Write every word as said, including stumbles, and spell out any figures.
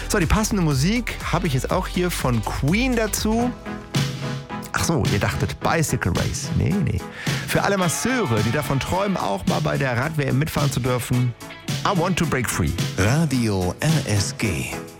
So, die passende Musik habe ich jetzt auch hier von Queen dazu. Ach so, ihr dachtet Bicycle Race. Nee, nee. Für alle Masseure, die davon träumen, auch mal bei der Rad-W M mitfahren zu dürfen. I Want to Break Free. Radio R S G.